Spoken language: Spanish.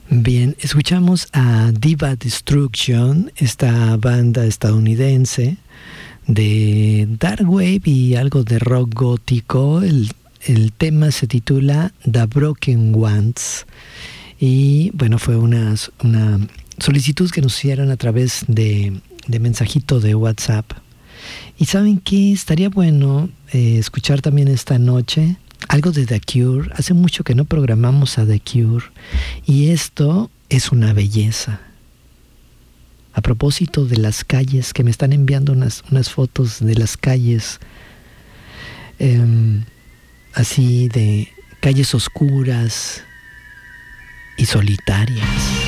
Bien, escuchamos a Diva Destruction, esta banda estadounidense de dark wave y algo de rock gótico. El tema se titula The Broken Ones y bueno, fue una solicitud que nos hicieron a través de mensajito de WhatsApp. Y ¿saben qué? Estaría bueno escuchar también esta noche algo de The Cure. Hace mucho que no programamos a The Cure y esto es una belleza. A propósito de las calles, que me están enviando unas fotos de las calles, así de calles oscuras y solitarias.